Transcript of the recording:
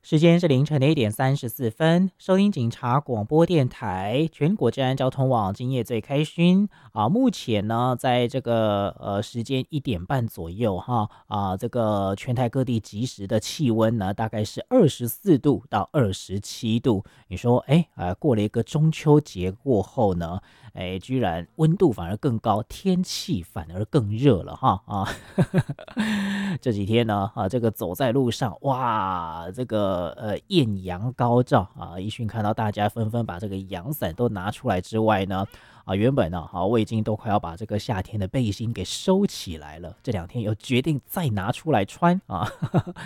时间是凌晨的1点34分，收听警察广播电台全国治安交通网，今夜最开勋啊。目前呢，在这个时间1点半左右哈这个全台各地即时的气温呢，大概是24度到27度。你说过了一个中秋节过后呢，居然温度反而更高，天气反而更热了哈这几天呢这个走在路上，哇，这个艳阳高照啊，一迅看到大家纷纷把这个阳伞都拿出来之外呢，原本呢我已经都快要把这个夏天的背心给收起来了，这2天又决定再拿出来穿啊